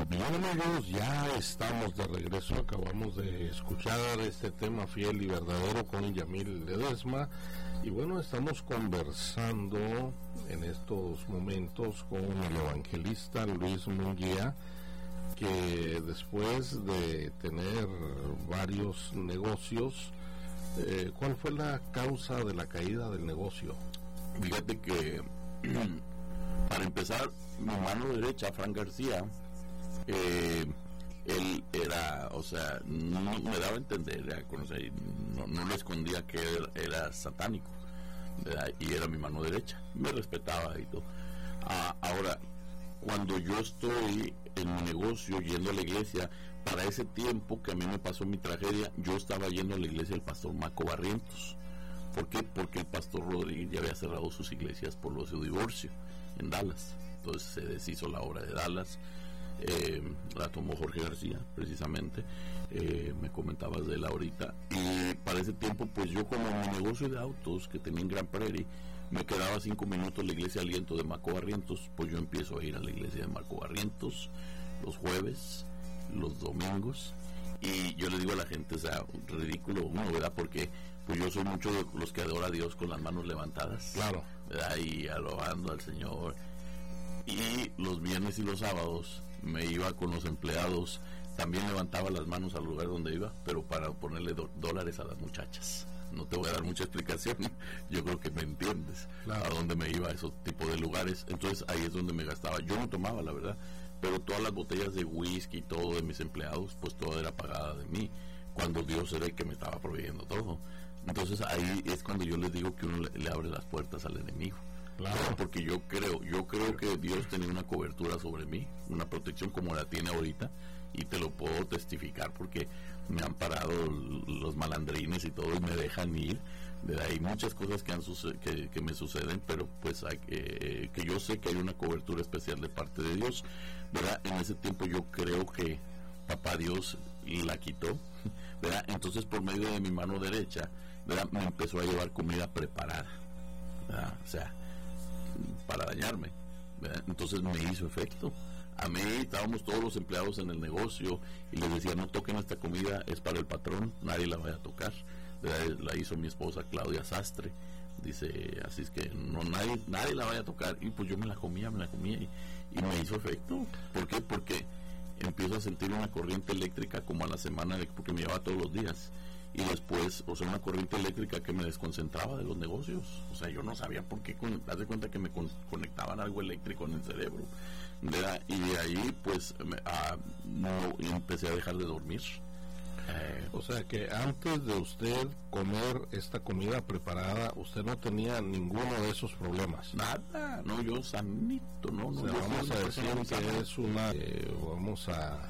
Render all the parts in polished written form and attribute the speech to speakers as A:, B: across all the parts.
A: Bien, amigos, ya estamos de regreso. Acabamos de escuchar este tema Fiel y Verdadero con Yamil Ledesma. Y bueno, estamos conversando en estos momentos con el evangelista Luis Munguía, que después de tener varios negocios, ¿cuál fue la causa de la caída del negocio?
B: Fíjate que, para empezar, mi mano derecha, Frank García, él era, o sea, no me daba a entender, no le escondía que era satánico, ¿verdad? Y era mi mano derecha, me respetaba y todo. Ahora, cuando yo estoy en mi negocio yendo a la iglesia, para ese tiempo que a mí me pasó mi tragedia, yo estaba yendo a la iglesia del pastor Maco Barrientos. ¿Por qué? Porque el pastor Rodríguez ya había cerrado sus iglesias por lo de su divorcio en Dallas. Entonces se deshizo la obra de Dallas, la tomó Jorge García precisamente, me comentabas de él ahorita, y para ese tiempo pues yo, como en mi negocio de autos que tenía en Grand Prairie, me quedaba 5 minutos la iglesia Aliento de Maco Barrientos, pues yo empiezo a ir a la iglesia de Maco Barrientos los jueves, los domingos, y yo le digo a la gente, o sea, ridículo uno, ¿verdad? Porque pues yo soy mucho de los que adora a Dios con las manos levantadas,
A: claro,
B: ¿verdad? Y alabando al Señor. Y los viernes y los sábados me iba con los empleados, también levantaba las manos al lugar donde iba, pero para ponerle dólares a las muchachas. No te voy a dar mucha explicación, yo creo que me entiendes, claro, a dónde me iba a esos tipos de lugares. Entonces ahí es donde me gastaba. Yo no tomaba, la verdad, pero todas las botellas de whisky y todo de mis empleados, pues todo era pagada de mí, cuando Dios era el que me estaba proveyendo todo. Entonces ahí es cuando yo les digo que uno le abre las puertas al enemigo. Claro, porque yo creo que Dios tenía una cobertura sobre mí, una protección como la tiene ahorita, y te lo puedo testificar porque me han parado los malandrines y todo y me dejan ir. Hay muchas cosas que me suceden, pero pues hay que yo sé que hay una cobertura especial de parte de Dios, ¿verdad? En ese tiempo yo creo que papá Dios la quitó, ¿verdad? Entonces, por medio de mi mano derecha, ¿verdad?, me empezó a llevar comida preparada, ¿verdad? O sea, para dañarme, ¿verdad? Entonces me hizo efecto. A mí estábamos todos los empleados en el negocio y les decía, no toquen esta comida, es para el patrón, nadie la vaya a tocar, ¿verdad? La hizo mi esposa Claudia Sastre, dice, así es que no, nadie la vaya a tocar. Y pues yo me la comía y me hizo efecto. ¿Por qué? Porque empiezo a sentir una corriente eléctrica como a la semana, porque me llevaba todos los días, y después, o sea, una corriente eléctrica que me desconcentraba de los negocios. O sea, yo no sabía por qué, haz de cuenta que me conectaban algo eléctrico en el cerebro, ¿verdad? Y de ahí pues empecé a dejar de dormir.
A: O sea que antes de usted comer esta comida preparada, usted no tenía ninguno de esos problemas.
B: Nada, no, yo sanito, no.
A: O sea, vamos a decir que es una, vamos a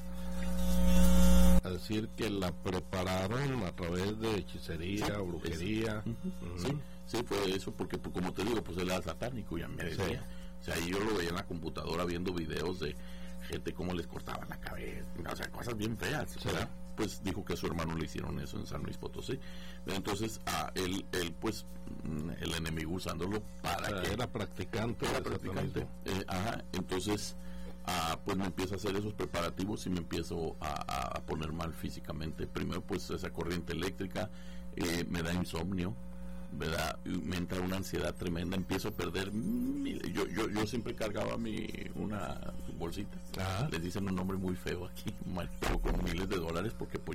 A: decir que la prepararon a través de hechicería, sí, o brujería.
B: Sí, fue eso, porque pues, como te digo, pues él era satánico, ya me decía. Sí. O sea, yo lo veía en la computadora viendo videos de gente cómo les cortaban la cabeza, o sea, cosas bien feas, sí, ¿verdad? Pues dijo que a su hermano le hicieron eso en San Luis Potosí. Entonces, él pues, el enemigo usándolo para que...
A: Era practicante.
B: Entonces, pues me empiezo a hacer esos preparativos y me empiezo a poner mal físicamente. Primero, pues, esa corriente eléctrica me da insomnio, ¿verdad? Me entra una ansiedad tremenda, empiezo a perder yo siempre cargaba una bolsita, les dicen un nombre muy feo aquí, pero con miles de dólares, porque pues